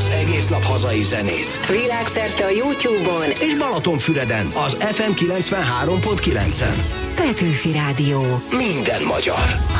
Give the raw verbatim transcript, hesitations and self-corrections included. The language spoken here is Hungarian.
az egész nap hazai zenét. Világszerte a YouTube-on és Balatonfüreden az ef em kilencvenhárom pont kilencen. Petőfi Rádió. Minden magyar.